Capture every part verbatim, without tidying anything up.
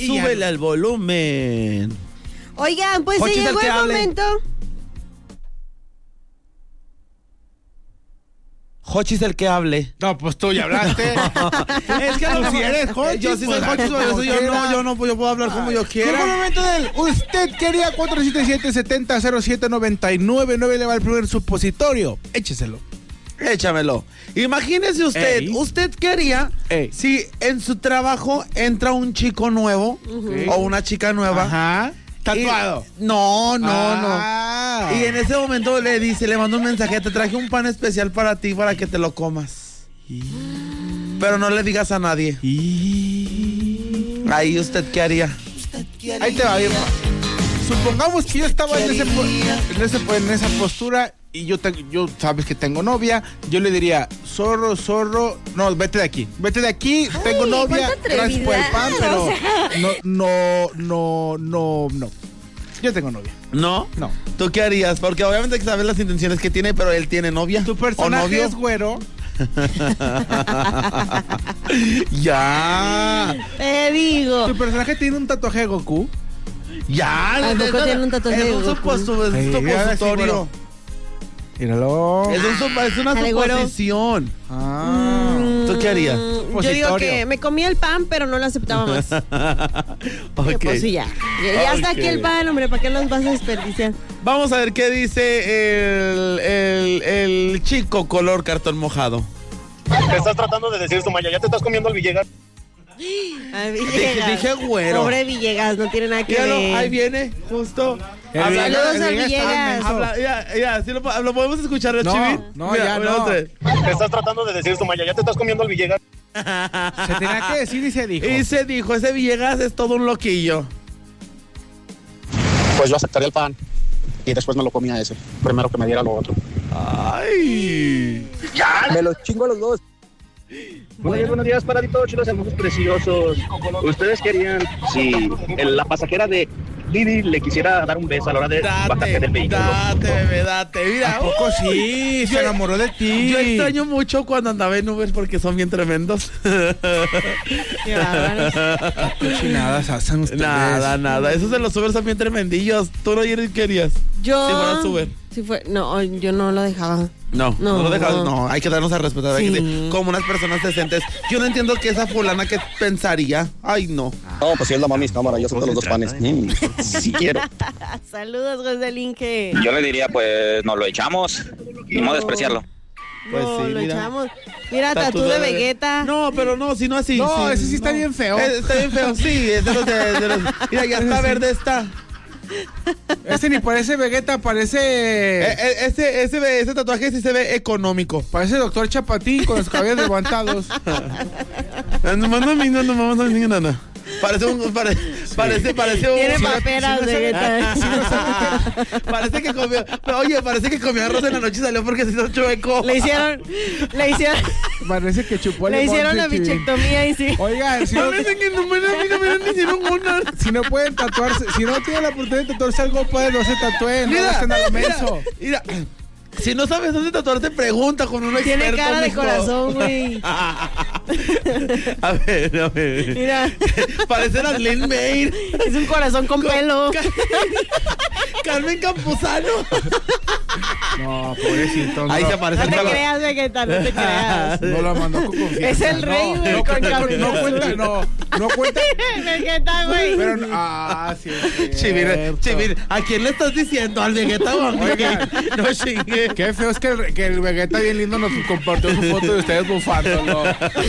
súbele al volumen. Oigan, pues Jochis, se llegó el el, que hable. momento. Jochi es el que hable. No, pues tú ya hablaste. Es que Tú no, si eres Jochi, yo sí soy pues, Jochi, por eso yo quiera. no, yo no, yo puedo hablar como yo Llegó quiera. el momento del usted quería cuatro siete siete, siete cero cero siete nueve nueve nueve, le va el primer supositorio. Écheselo. Échamelo. Imagínese usted, Ey. usted quería Ey. si en su trabajo entra un chico nuevo o una chica nueva. Ajá. Tatuado. Y- no, no, Ah. no. Y en ese momento le dice, le manda un mensaje, te traje un pan especial para ti para que te lo comas. Pero no le digas a nadie. Ahí usted qué haría. Ahí te va a ir. Supongamos que yo estaba en, ese, po- en, ese, en esa postura y yo, te- yo sabes que tengo novia, yo le diría, zorro, zorro, no, vete de aquí, vete de aquí, tengo Ay, novia, cuánta gracias por el pan, atrevidad, pero o sea. no, no, no, no, no. Yo tengo novia. ¿No? No. ¿Tú qué harías? Porque obviamente hay que saber las intenciones que tiene, pero él tiene novia. Tu ¿O personaje novio? es güero. Ya. Te digo. Tu personaje tiene un tatuaje de Goku. Ya. ¿A poco es- tiene un tatuaje es de un Goku? supuesto- es un Ay, ahora sí, supositorio. bueno. Míralo. Es, un supo- es una Dale, güero. suposición. Ah. ¿Tú qué harías? Mm, Yo digo Supositorio. que me comí el pan, pero no lo aceptaba más. Que, Ok. pues sí, ya. Ya, ya está Ok. aquí el pan, hombre, ¿para qué los vas a desperdiciar? Vamos a ver qué dice el, el, el chico color cartón mojado. Te estás tratando de decir, Sumaya, ya te estás comiendo al Villegas. Ay, Dije, Villegas. dije güero. Pobre Villegas, no tiene nada que Míralo, ver. ahí viene, justo. El Habla- Villegas- Saludos el al Villegas está Villegas. menso. Habla, ya, ya, sí lo, po- lo podemos escuchar, ¿no, No, Chivi? no, Mira, ya mira, no. otra vez. Te estás tratando de decir, Sumaya, ya te estás comiendo al Villegas. Se tenía que decir y se dijo. Y se dijo, ese Villegas es todo un loquillo. Pues yo aceptaría el pan y después me lo comía ese. Primero que me diera lo otro. Ay. Me los chingo a los dos. Buenos días, buenos días, paraditos, chulos, hermosos, preciosos. Ustedes querían, si el- la pasajera de Didi le quisiera dar un beso a la hora de bajarse Date, del vehículo. date, bebé, date. Mira, ¿A poco uh, sí? Se yo- enamoró de ti. Yo extraño mucho cuando andaba en Uber porque son bien tremendos. Qué bárbaros. Cochinadas hacen ustedes. Nada, nada. Esos de los Uber son bien tremendillos. ¿Tú no ayer querías? Yo. Si fueras Uber. Si fue, no, yo no lo dejaba. No, no, No. lo dejas. No, hay que darnos a respetar. hay que Sí. ser como unas personas decentes. Yo no entiendo que esa fulana que pensaría. Ay, no. No, pues si es la mami cámara, yo acepto los dos panes. Mm, sí quiero. Saludos, José Linke. Yo le diría, pues, nos lo echamos y no despreciarlo. Pues no, sí, lo mira. echamos. Mira, Tatú tatú de Vegeta. No, pero no, si no así. No, sí, ese sí está bien feo. Eh, está bien feo, sí. Es de los de, de los- Mira, ya está Sí. verde, está. Ese ni parece Vegeta, parece. Eh, eh, ese, ese, ese tatuaje sí se ve económico. Parece Doctor Chapatín con los cabellos levantados. No, no, no, no, no, no, no, no, no. Parece un. Pare, Parece, parece un. Tiene sí, paperas, sí, sí, Vegeta. sí, sí, parece que comió. Oye, parece que comió arroz en la noche y salió porque se hizo chueco. Le hicieron, le hicieron, Parece que chupó le limón, hicieron la Chichi. bichectomía y sí. Oigan, si no, Parece que no me, a mí no me hicieron una. si no pueden tatuarse, si no tienen la oportunidad de tatuarse algo, pues no se tatúen, no Mira, gasten a lo mira, menso. mira. Si no sabes dónde tatuarte, pregunta con un experto. Tiene cara de mijo. corazón, güey. A ver, a ver. Mira, Parece la Lin May. es un corazón con pelo. Carmen Campuzano. No, pobrecito. No, Ahí se No parece te al- creas, Vegeta, no te creas. no lo mandó con confianza. Es el rey, no, güey, no, con cuenta, cabello. no cuenta, no, no cuenta. Vegeta, güey. Pero, no- ah, sí. es Chivir, cierto. Chivir, ¿a quién le estás diciendo? ¿Al Vegeta o a mí? Oigan. No chingue. Qué feo es que el, que el Vegeta bien lindo nos compartió su foto de ustedes bufándolo.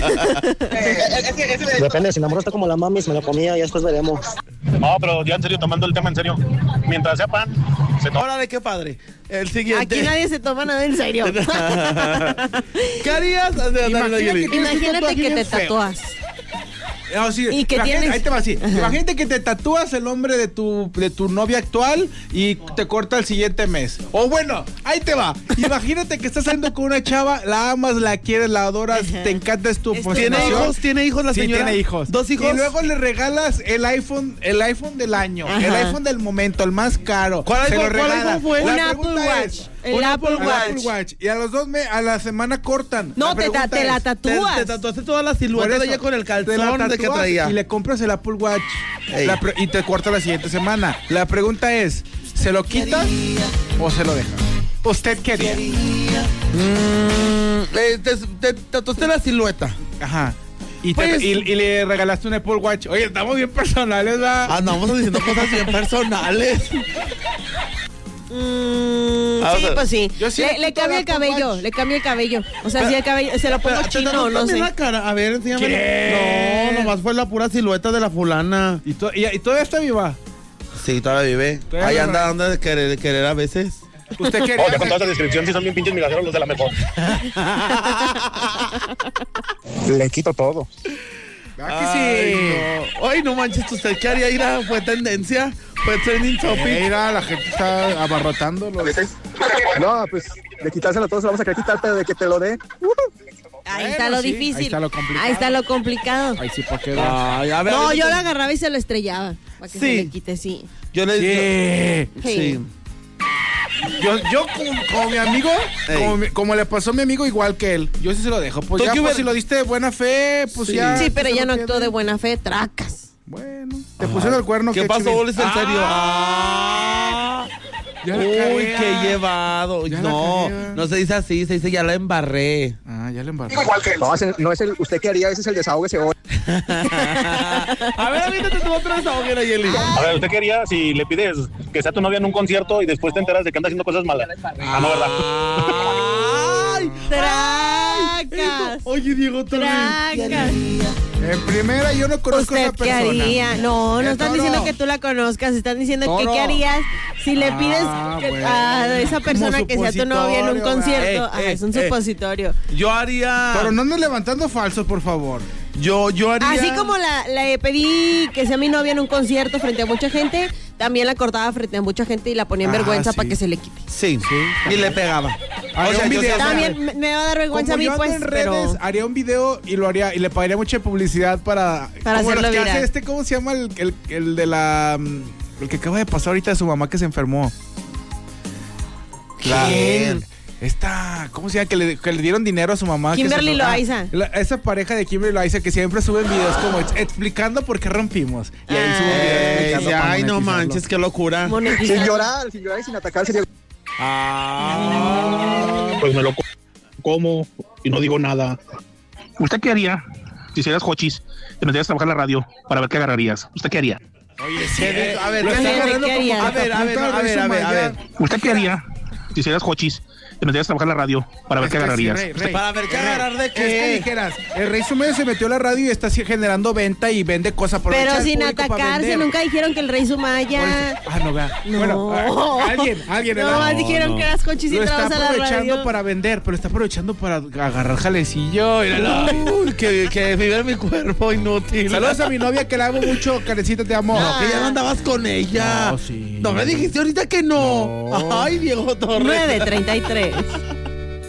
Depende, si mi amor está como la mami, me lo comía y después veremos. No, pero ya en serio, tomando el tema en serio. Mientras sea pan, se toma. Órale, qué padre. El siguiente. Aquí nadie se toma nada en serio. ¿Qué harías? Imagínate que- Imagínate que te bien feo. tatúas. No, sí, Y que imagínate- tienes- Ahí te va así. Imagínate que te tatúas el nombre de tu, de tu novia actual y te corta el siguiente mes. O bueno, ahí te va. Imagínate que estás saliendo con una chava, la amas, la quieres, la adoras, te encanta, es tu Esto- ¿Tiene fascinación. hijos? ¿Tiene hijos la Sí, señora? tiene hijos. ¿Dos hijos? Y luego le regalas el iPhone, el iPhone del año, Ajá. el iPhone del momento, el más caro. ¿Cuál Se iPhone- lo cuál regalas. iPhone fue? La Un Apple pregunta Watch. es, El un Apple el Watch. Apple Watch. Y a los dos me, a la semana cortan. No, La te, ta- pregunta te la es, Te, tatúas. te tatuaste toda la por silueta de eso, ella con el te la calzón de que tatúas traía. Y le compras el Apple Watch. Ey. La pre- y te corta la siguiente semana. La pregunta es, ¿se lo quitas o se lo dejas? ¿Usted qué haría? Mm, eh, te, te, te tosté la silueta. Ajá. Y, te- Pues- y, y le regalaste un Apple Watch. Oye, estamos bien personales, ¿verdad? Andamos diciendo cosas bien personales. Mm, Ah, o sí, sea, pues sí. yo sí le, le le quito cambio la el cabello, Apple le cambio el cabello. O sea, Pero- si el cabello se lo pongo Pero, te chino, tocó no también sé. la cara. A ver, enséñame. ¿Qué? No, nomás fue la pura silueta de la fulana. ¿Y, to- y, y todavía está viva? Sí, todavía vive. Todavía Ahí no- anda, anda de querer, de querer a veces. ¿Usted qué Oh, haría? ya con toda esta descripción, sí son bien pinches migajeros los de la mejor. Le quito todo. ¿Verdad que Ay, sí? no. Ay, no manches, ¿usted qué haría? Ira? Fue tendencia, fue trending topic. Mira, la gente está abarrotando. Los... No, pues de quitárselo todo se lo vamos a querer quitar, pero de que te lo dé. Ahí Bueno, está lo sí, difícil. ahí está lo complicado. Ahí está lo complicado. Ay, sí, ¿para qué? da? Ay, a ver, a No, ver, yo yo- lo agarraba y se lo estrellaba. Para que Sí. se le quite, sí. Yo le Sí. yo- sí. Yo, yo como, como mi amigo, Ey. como, mi- como le pasó a mi amigo, igual que él. Yo sí se lo dejo. Pues ¿Tú ya, qué pues hubiera- si lo diste de buena fe, pues Sí. ya. Sí, que pero se ya lo no actuó quede. de buena fe, tracas. Bueno, te pusieron el cuerno. ¿Qué qué pasó, chivin. Bolis? ¿En serio? Ah, Ah. ya la Uy, cagué, qué ah. llevado. Ya la No, cagué, ah. no se dice así, se dice ya la embarré. Ah, ya le embarré. No, ese no es el, usted qué haría, ese es el desahógese hoy. A ver, avítate tu otro desahogo, Nayeli. A ver, ¿usted quería si le pides que sea tu novia en un concierto y después te enteras de que anda haciendo cosas malas? Ah, no, ¿verdad? ¡Ay! Tracas. Oye, Diego, también. Tracas. En primera, yo no conozco a ¿Usted esa qué persona. haría? No, no Eh, están Toro. diciendo que tú la conozcas, están diciendo que Toro. qué harías si le Ah, pides que- bueno. a esa persona Como que sea tu novia en un supositorio, concierto. ¿verdad? Ah, Eh, es un eh, eh. supositorio. Yo haría. Pero no andes levantando falsos, por favor. Yo, yo haría. Así como la, le pedí que sea mi novia en un concierto frente a mucha gente, también la cortaba frente a mucha gente y la ponía en Ah, vergüenza sí. para que se le quite. Sí, y le pegaba. Haría un yo video. sé- También me, me va a dar vergüenza Como a yo mí, ando pues, en redes, pero... haría un video y lo haría y le pagaría mucha publicidad para Para como hacerlo los que viral. hace este, ¿cómo se llama el, el, el de la mm, el que acaba de pasar ahorita de su mamá que se enfermó? La- ¿Quién? Esta, ¿cómo se llama? Que le, que le dieron dinero a su mamá. que Kimberly se enfer- Loaiza. Ah, la- esa pareja de Kimberly Loaiza que siempre suben videos como ex- explicando por qué rompimos. Y ahí suben videos Ey, explicando sí, para ay, no monetizarlo. manches, qué locura. monetizar. Sin llorar, sin llorar y sin atacar sería. Ah. Pues me lo co- como y no digo nada. ¿Usted qué haría si hicieras hochis y nos dieras a trabajar en la radio para ver qué agarrarías? ¿Usted qué haría? Oye, sí, ¿Qué? A ver, lo ¿qué está haría? agarrando ¿Qué como haría? A ver, a ver, catapulta a ver, a ver, a ver. ¿Usted qué haría si hicieras hochis y nos dieras a trabajar en la radio para ver Es qué que agarrarías? sí, Rey, Rey, Para ver qué Rey, agarrar de Es que qué. dijeras, el Rey Sumedio se metió a la radio y está así generando venta y vende cosas por Pero sin atacarse, nunca dijeron que el rey Sumaya... Ah, no, vea. No. Bueno, a- alguien, alguien. No, ¿verdad? más dijeron no. que eras cochis y Lo está entrabas a la aprovechando radio. para vender, pero está aprovechando para agarrar jalecillo. Míralo. Uy, que, que vive en mi cuerpo inútil. Saludos a mi novia que la amo mucho, Carecita, te amo. No, que ya no andabas con ella. No, sí. No me dijiste ahorita que no. No. Ay, Diego Torres. nueve treinta y tres.